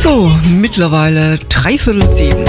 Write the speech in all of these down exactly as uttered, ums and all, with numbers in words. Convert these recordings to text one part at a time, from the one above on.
So, mittlerweile dreiviertel sieben.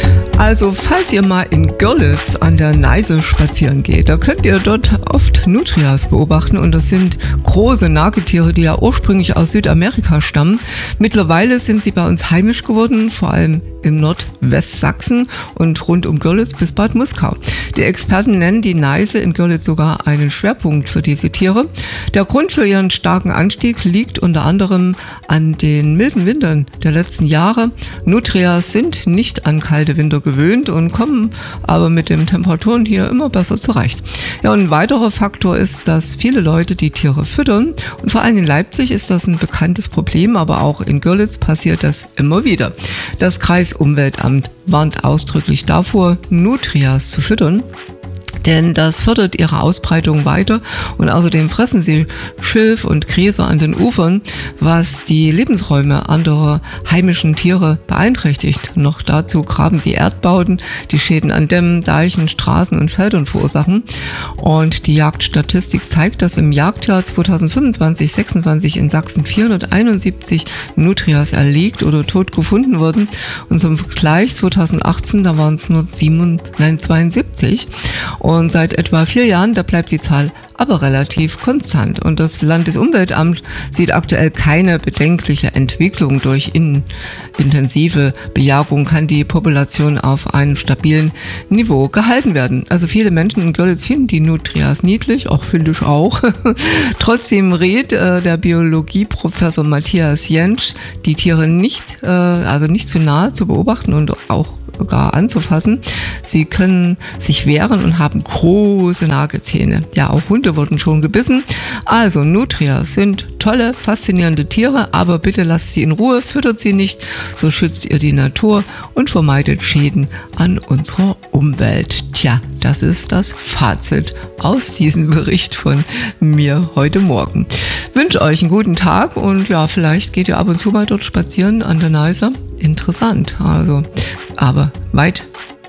Also, falls ihr mal in Görlitz an der Neiße spazieren geht, da könnt ihr dort oft Nutrias beobachten und das sind große Nagetiere, die ja ursprünglich aus Südamerika stammen. Mittlerweile sind sie bei uns heimisch geworden, vor allem im Nordwestsachsen und rund um Görlitz bis Bad Muskau. Die Experten nennen die Neiße in Görlitz sogar einen Schwerpunkt für diese Tiere. Der Grund für ihren starken Anstieg liegt unter anderem an den milden Wintern der letzten Jahre. Nutrias sind nicht an kalte Winter gewöhnt und kommen aber mit den Temperaturen hier immer besser zurecht. Ja, und ein weiterer Faktor ist, dass viele Leute die Tiere füttern und vor allem in Leipzig ist das ein bekanntes Problem, aber auch in Görlitz passiert das immer wieder. Das Kreisumweltamt warnt ausdrücklich davor, Nutrias zu füttern, denn das fördert ihre Ausbreitung weiter und außerdem fressen sie Schilf und Gräser an den Ufern, was die Lebensräume anderer heimischen Tiere beeinträchtigt. Noch dazu graben sie Erdbauten, die Schäden an Dämmen, Deichen, Straßen und Feldern verursachen. Und die Jagdstatistik zeigt, dass im Jagdjahr zweitausendfünfundzwanzig sechsundzwanzig in Sachsen vierhunderteinundsiebzig Nutrias erlegt oder tot gefunden wurden. Und zum Vergleich zweitausendachtzehn, da waren es nur zweiundsiebzig. Und seit etwa vier Jahren, da bleibt die Zahl aber relativ konstant. Und das Landesumweltamt sieht aktuell keine bedenkliche Entwicklung. Durch in, intensive Bejagung kann die Population auf einem stabilen Niveau gehalten werden. Also viele Menschen in Görlitz finden die Nutrias niedlich, auch finde ich auch. Trotzdem rät äh, der Biologieprofessor Matthias Jentsch, die Tiere nicht, äh, also nicht zu nahe zu beobachten und auch gar anzufassen. Sie können sich wehren und haben große Nagezähne. Ja, auch Hunde wurden schon gebissen. Also Nutrias sind tolle, faszinierende Tiere, aber bitte lasst sie in Ruhe, füttert sie nicht, so schützt ihr die Natur und vermeidet Schäden an unserer Umwelt. Tja, das ist das Fazit aus diesem Bericht von mir heute Morgen. Ich wünsche euch einen guten Tag und ja, vielleicht geht ihr ab und zu mal dort spazieren an der Neiße. Interessant, also, aber weit,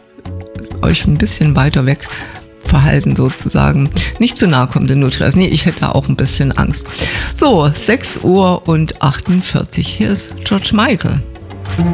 euch ein bisschen weiter weg verhalten sozusagen. Nicht zu nahe kommen den Nutrias. Nee, ich hätte auch ein bisschen Angst. So, sechs Uhr und achtundvierzig. Hier ist George Michael.